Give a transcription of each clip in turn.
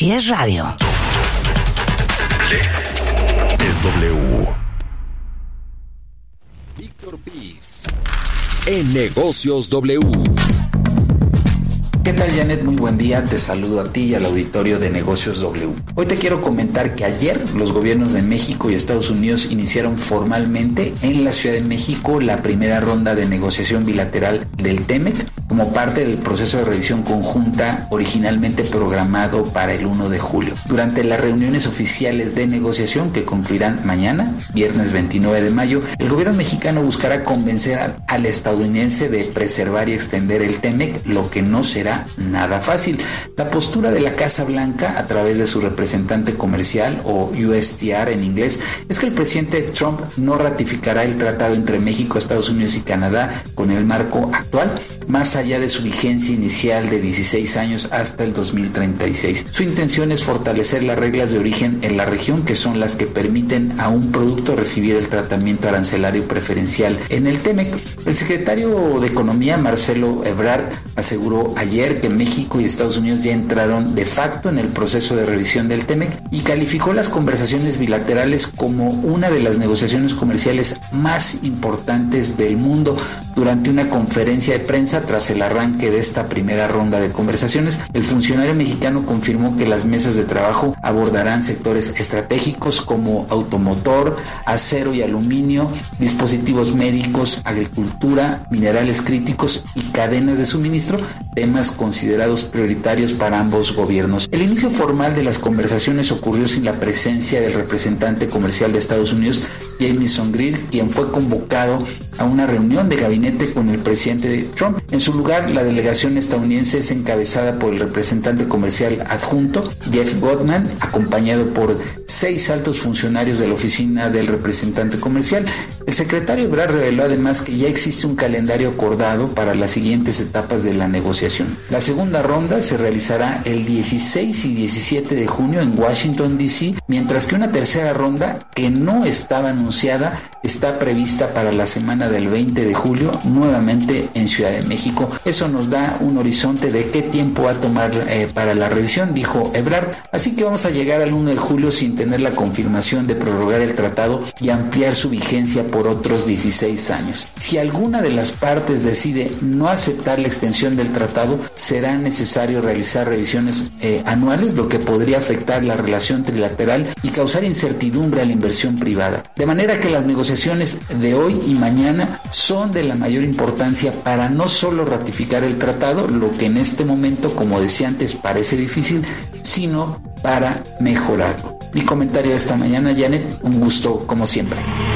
Así es radio. Es W. Víctor Piz en Negocios W. ¿Qué tal, Janet? Muy buen día, te saludo a ti y al auditorio de Negocios W. Hoy te quiero comentar que ayer los gobiernos de México y Estados Unidos iniciaron formalmente en la Ciudad de México la primera ronda de negociación bilateral del TEMEC como parte del proceso de revisión conjunta originalmente programado para el 1 de julio. Durante las reuniones oficiales de negociación que concluirán mañana, viernes 29 de mayo, el gobierno mexicano buscará convencer al estadounidense de preservar y extender el TEMEC, lo que no será nada fácil. La postura de la Casa Blanca, a través de su representante comercial, o USTR en inglés, es que el presidente Trump no ratificará el tratado entre México, Estados Unidos y Canadá con el marco actual, más allá de su vigencia inicial de 16 años hasta el 2036. Su intención es fortalecer las reglas de origen en la región, que son las que permiten a un producto recibir el tratamiento arancelario preferencial en el TEMEC. El secretario de Economía, Marcelo Ebrard, aseguró ayer que México y Estados Unidos ya entraron de facto en el proceso de revisión del TEMEC y calificó las conversaciones bilaterales como una de las negociaciones comerciales más importantes del mundo. Durante una conferencia de prensa tras el arranque de esta primera ronda de conversaciones, el funcionario mexicano confirmó que las mesas de trabajo abordarán sectores estratégicos como automotor, acero y aluminio, dispositivos médicos, agricultura, minerales críticos y cadenas de suministro, temas considerados prioritarios para ambos gobiernos. El inicio formal de las conversaciones ocurrió sin la presencia del representante comercial de Estados Unidos, Jamieson Greer, quien fue convocado a una reunión de gabinete con el presidente Trump. En su lugar, la delegación estadounidense es encabezada por el representante comercial adjunto, Jeff Goldman, acompañado por 6 altos funcionarios de la oficina del representante comercial. El secretario Ebrard reveló además que ya existe un calendario acordado para las siguientes etapas de la negociación. La segunda ronda se realizará el 16 y 17 de junio en Washington, D.C., mientras que una tercera ronda, que no estaba anunciada, está prevista para la semana del 20 de julio, nuevamente en Ciudad de México. Eso nos da un horizonte de qué tiempo va a tomar para la revisión, dijo Ebrard. Así que vamos a llegar al 1 de julio sin tener la confirmación de prorrogar el tratado y ampliar su vigencia por otros 16 años. Si alguna de las partes decide no aceptar la extensión del tratado, será necesario realizar revisiones anuales, lo que podría afectar la relación trilateral y causar incertidumbre a la inversión privada. De manera que las negociaciones de hoy y mañana son de la mayor importancia para no solo ratificar el tratado, lo que en este momento, como decía antes, parece difícil, sino para mejorarlo. Mi comentario esta mañana, Janet, un gusto como siempre.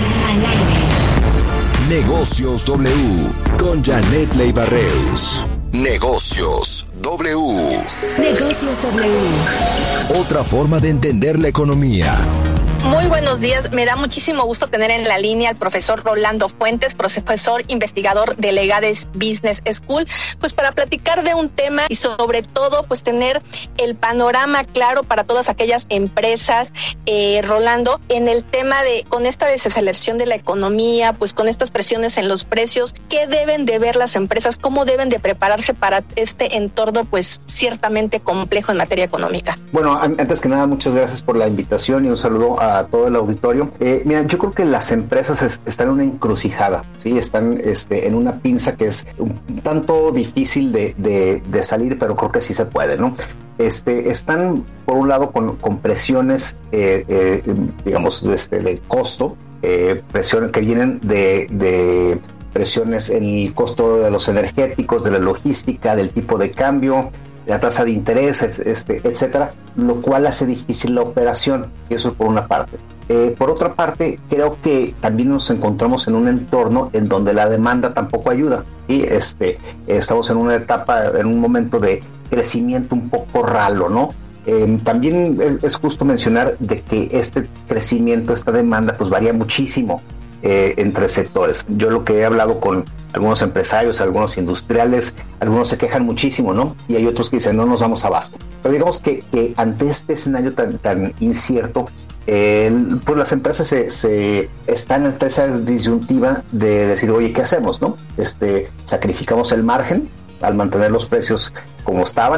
Negocios W con Janet Leiva-Reus. Negocios W. Negocios W. Otra forma de entender la economía. Muy buenos días, me da muchísimo gusto tener en la línea al profesor Rolando Fuentes, profesor investigador de Legades Business School, pues para platicar de un tema y sobre todo pues tener el panorama claro para todas aquellas empresas, Rolando, en el tema de con esta desaceleración de la economía, pues con estas presiones en los precios, ¿qué deben de ver las empresas? ¿Cómo deben de prepararse para este entorno pues ciertamente complejo en materia económica? Bueno, antes que nada, muchas gracias por la invitación y un saludo a todo el auditorio. Mira, yo creo que las empresas están en una encrucijada, ¿sí? Están en una pinza que es un tanto difícil de salir, pero creo que sí se puede, ¿no? Están, por un lado, con presiones, digamos, de costo, presiones que vienen de presiones en el costo de los energéticos, de la logística, del tipo de cambio, la tasa de interés, etcétera, lo cual hace difícil la operación, y eso por una parte. Por otra parte, creo que también nos encontramos en un entorno en donde la demanda tampoco ayuda, y estamos en una etapa, en un momento de crecimiento un poco ralo, ¿no? También es justo mencionar de que este crecimiento, esta demanda, pues varía muchísimo entre sectores. Yo lo que he hablado con algunos empresarios, algunos industriales, algunos se quejan muchísimo, ¿no? Y hay otros que dicen, no nos damos abasto. Pero digamos que ante este escenario tan incierto, pues las empresas se están entre esa disyuntiva de decir, oye, ¿qué hacemos, no? Sacrificamos el margen al mantener los precios como estaban,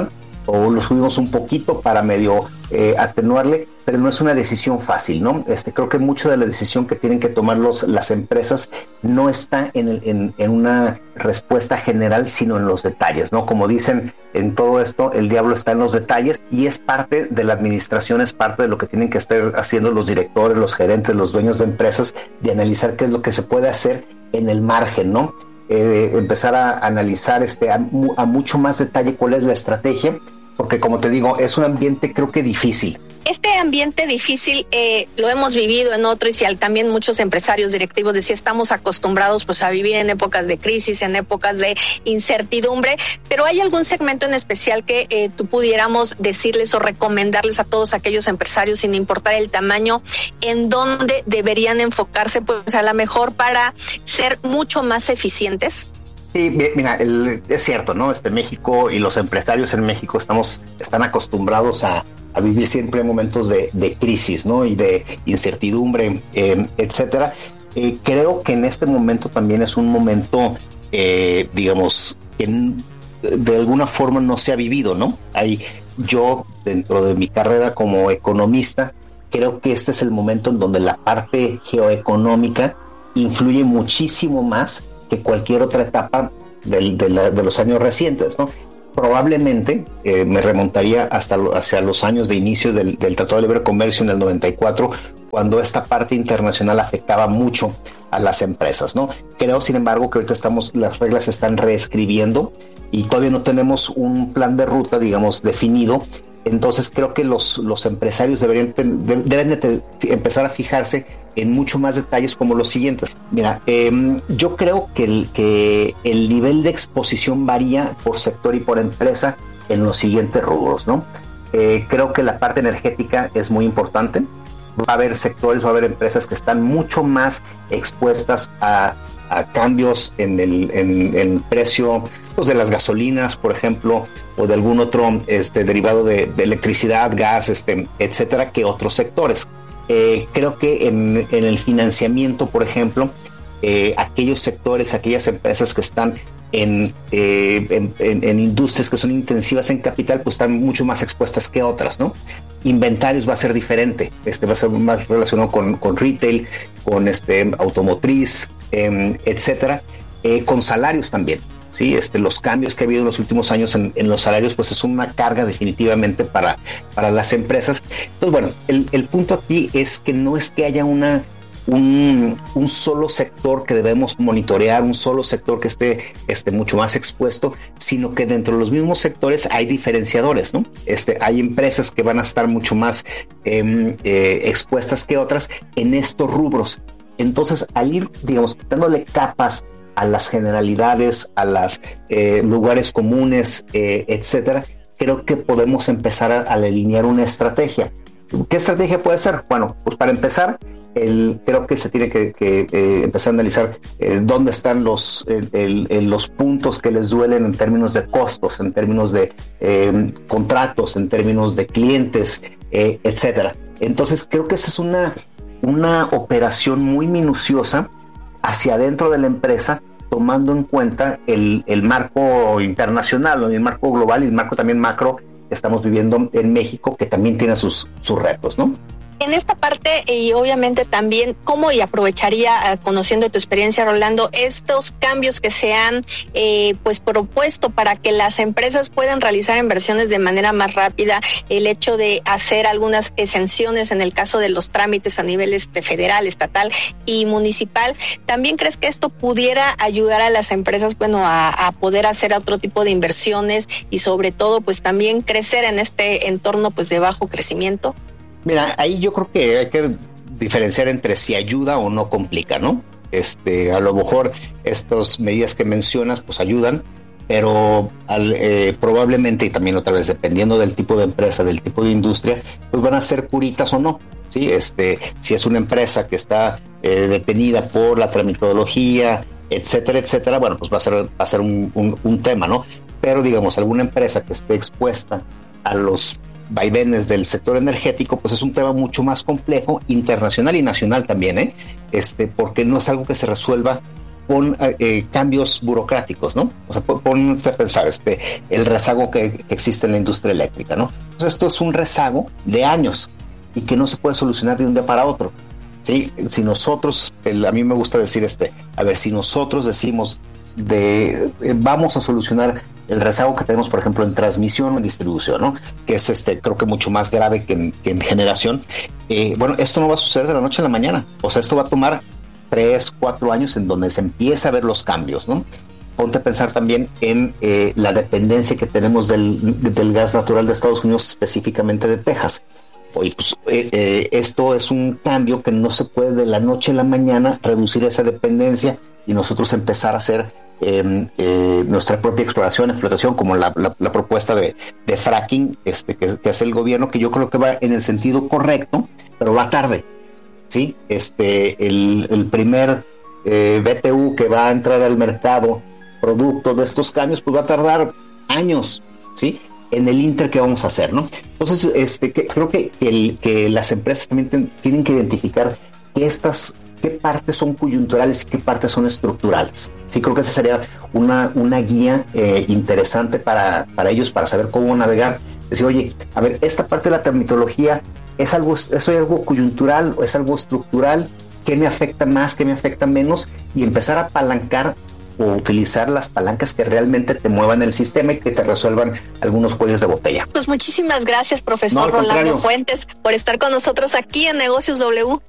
o lo subimos un poquito para medio atenuarle, pero no es una decisión fácil, ¿no? Creo que mucho de la decisión que tienen que tomar las empresas no está en una respuesta general, sino en los detalles, ¿no? Como dicen en todo esto, el diablo está en los detalles, y es parte de la administración, es parte de lo que tienen que estar haciendo los directores, los gerentes, los dueños de empresas, de analizar qué es lo que se puede hacer en el margen, ¿no? Empezar a analizar a mucho más detalle cuál es la estrategia, porque como te digo, es un ambiente creo que difícil. Este ambiente difícil lo hemos vivido en otro, y si también muchos empresarios directivos decían, estamos acostumbrados pues a vivir en épocas de crisis, en épocas de incertidumbre, pero ¿hay algún segmento en especial que tú pudiéramos decirles o recomendarles a todos aquellos empresarios, sin importar el tamaño, en donde deberían enfocarse pues a lo mejor para ser mucho más eficientes? Sí, mira, es cierto, ¿no? México y los empresarios en México están acostumbrados a vivir siempre en momentos de crisis, ¿no? Y de incertidumbre, etcétera. Creo que en este momento también es un momento, digamos, que de alguna forma no se ha vivido, ¿no? Yo, dentro de mi carrera como economista, creo que este es el momento en donde la parte geoeconómica influye muchísimo más que cualquier otra etapa de los años recientes, ¿no? Probablemente me remontaría hacia los años de inicio del Tratado de Libre Comercio en el 94, cuando esta parte internacional afectaba mucho a las empresas, ¿no? Creo, sin embargo, que ahorita las reglas se están reescribiendo y todavía no tenemos un plan de ruta, digamos, definido. Entonces creo que los empresarios deben empezar a fijarse en mucho más detalles como los siguientes. Mira, yo creo que el nivel de exposición varía por sector y por empresa en los siguientes rubros, ¿no? Creo que la parte energética es muy importante. Va a haber sectores, va a haber empresas que están mucho más expuestas a cambios en el precio pues, de las gasolinas, por ejemplo, o de algún otro derivado de electricidad, gas, etcétera, que otros sectores. Creo que en el financiamiento, por ejemplo, aquellos sectores, aquellas empresas que están en industrias que son intensivas en capital, pues están mucho más expuestas que otras, ¿no? Inventarios va a ser diferente, va a ser más relacionado con retail, con automotriz, etcétera, con salarios también, ¿sí? Los cambios que ha habido en los últimos años en los salarios, pues es una carga definitivamente para las empresas. Entonces, bueno, el punto aquí es que no es que haya un solo sector que debemos monitorear, un solo sector que esté mucho más expuesto, sino que dentro de los mismos sectores hay diferenciadores, ¿no? Hay empresas que van a estar mucho más expuestas que otras en estos rubros. Entonces, al ir, digamos, dándole capas a las generalidades, a los lugares comunes, etcétera, creo que podemos empezar a delinear una estrategia. ¿Qué estrategia puede ser? Bueno, pues para empezar, creo que se tiene que empezar a analizar dónde están los puntos que les duelen en términos de costos, en términos de contratos, en términos de clientes, etcétera. Entonces creo que esa es una operación muy minuciosa hacia adentro de la empresa, tomando en cuenta el marco internacional, ¿no? El marco global y el marco también macro que estamos viviendo en México, que también tiene sus retos, ¿no? En esta parte, y obviamente también, ¿cómo y aprovecharía, conociendo tu experiencia, Rolando, estos cambios que se han pues propuesto para que las empresas puedan realizar inversiones de manera más rápida? El hecho de hacer algunas exenciones en el caso de los trámites a nivel federal, estatal y municipal. ¿También crees que esto pudiera ayudar a las empresas, bueno, a poder hacer otro tipo de inversiones y sobre todo, pues también crecer en este entorno pues de bajo crecimiento? Mira, ahí yo creo que hay que diferenciar entre si ayuda o no complica, ¿no? A lo mejor estas medidas que mencionas pues ayudan, pero probablemente, y también otra vez dependiendo del tipo de empresa, del tipo de industria, pues van a ser curitas o no, ¿sí? Si es una empresa que está detenida por la tramitología, etcétera, bueno, pues va a ser un tema, ¿no? Pero digamos, alguna empresa que esté expuesta a los vaivenes del sector energético, pues es un tema mucho más complejo, internacional y nacional también, porque no es algo que se resuelva pon cambios burocráticos, ¿no? O sea, ponte a pensar el rezago que existe en la industria eléctrica, ¿no? Entonces esto es un rezago de años y que no se puede solucionar de un día para otro. Sí, si nosotros, a mí me gusta decir si nosotros decimos vamos a solucionar el rezago que tenemos, por ejemplo, en transmisión o en distribución, ¿no? Que es creo que mucho más grave que en generación. Bueno, esto no va a suceder de la noche a la mañana. O sea, esto va a tomar 3, 4 años en donde se empieza a ver los cambios, ¿no? Ponte a pensar también en la dependencia que tenemos del gas natural de Estados Unidos, específicamente de Texas. Oye, pues esto es un cambio que no se puede de la noche a la mañana reducir esa dependencia y nosotros empezar a hacer nuestra propia explotación, como la propuesta de fracking que hace el gobierno, que yo creo que va en el sentido correcto, pero va tarde, ¿sí? El primer BTU que va a entrar al mercado producto de estos cambios, pues va a tardar años, ¿sí? En el inter que vamos a hacer, ¿no? Entonces, creo que las empresas también tienen que identificar qué partes son coyunturales y qué partes son estructurales. Sí, creo que esa sería una guía interesante para ellos, para saber cómo navegar. Decir, oye, a ver, esta parte de la termitología ¿es algo coyuntural o es algo estructural? ¿Qué me afecta más? ¿Qué me afecta menos? Y empezar a apalancar o utilizar las palancas que realmente te muevan el sistema y que te resuelvan algunos cuellos de botella. Pues muchísimas gracias, profesor Rolando Fuentes, por estar con nosotros aquí en Negocios W.